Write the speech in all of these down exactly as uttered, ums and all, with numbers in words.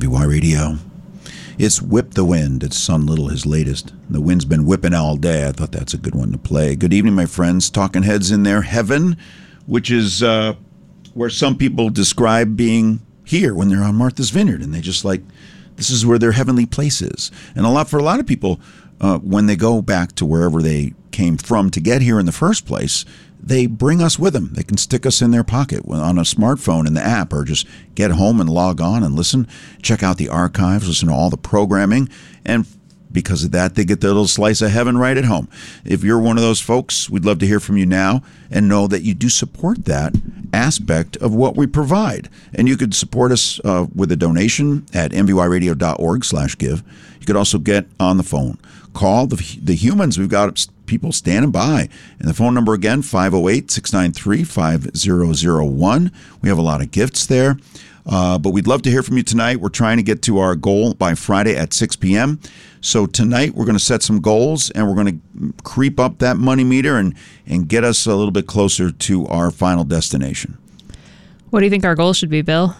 V Y Radio. It's Whip the Wind. It's Son Little, his latest. The wind's been whipping all day. I thought that's a good one to play. Good evening, my friends. Talking Heads in their heaven, which is uh, where some people describe being here when they're on Martha's Vineyard, and they just like, this is where their heavenly place is. And a lot for a lot of people, uh, when they go back to wherever they came from to get here in the first place, they bring us with them. They can stick us in their pocket on a smartphone in the app, or just get home and log on and listen, check out the archives, listen to all the programming, and because of that, they get their little slice of heaven right at home. If you're one of those folks, we'd love to hear from you now and know that you do support that aspect of what we provide. And you could support us uh, with a donation at m v y radio dot org slash give. You could also get on the phone. Call the, the humans. We've got people standing by. And the phone number again, five oh eight, six nine three, five oh oh one. We have a lot of gifts there. Uh, but we'd love to hear from you tonight. We're trying to get to our goal by Friday at six p.m. So tonight we're going to set some goals, and we're going to creep up that money meter and, and get us a little bit closer to our final destination. What do you think our goal should be, Bill?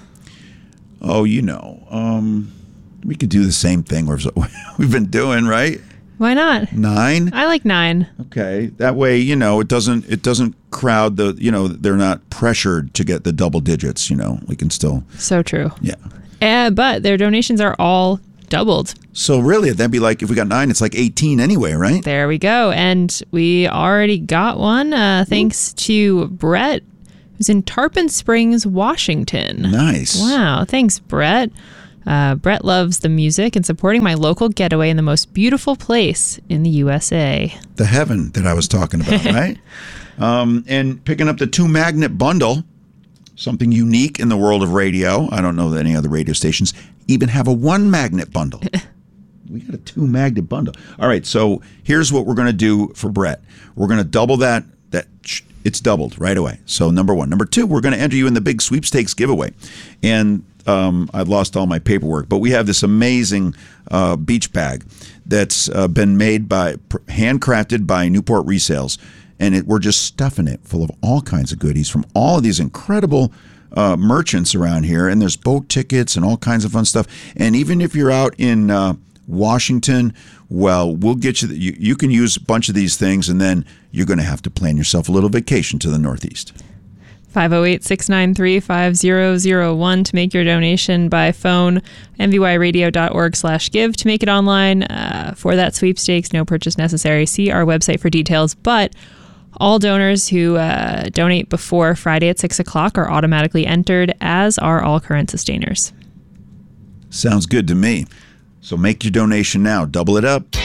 Oh, you know, um, we could do the same thing we've been doing, right? Why not? Nine? I like nine. Okay. That way, you know, it doesn't it doesn't crowd the, you know, they're not pressured to get the double digits, you know. We can still. So true. Yeah. Uh, but their donations are all doubled. So really, that'd be like, if we got nine, it's like eighteen anyway, right? There we go. And we already got one uh, thanks Ooh. to Brett, who's in Tarpon Springs, Washington. Nice. Wow. Thanks, Brett. Uh, Brett loves the music and supporting my local getaway in the most beautiful place in the U S A. The heaven that I was talking about, right? Um, and picking up the two magnet bundle, something unique in the world of radio. I don't know that any other radio stations even have a one magnet bundle. We got a two magnet bundle. All right, so here's what we're going to do for Brett. We're going to double that. That it's doubled right away. So number one. Number two, we're going to enter you in the big sweepstakes giveaway. And Um, I've lost all my paperwork, but we have this amazing uh, beach bag that's uh, been made by, handcrafted by Newport Resales, and it, we're just stuffing it full of all kinds of goodies from all of these incredible uh, merchants around here, and there's boat tickets and all kinds of fun stuff. And even if you're out in uh, Washington, well, we'll get you, the, you, you can use a bunch of these things, and then you're going to have to plan yourself a little vacation to the Northeast. five oh eight, six nine three, five oh oh one to make your donation by phone, m v y radio dot org slash give to make it online uh, for that sweepstakes. No purchase necessary. See our website for details. But all donors who uh, donate before Friday at six o'clock are automatically entered, as are all current sustainers. Sounds good to me. So make your donation now. Double it up.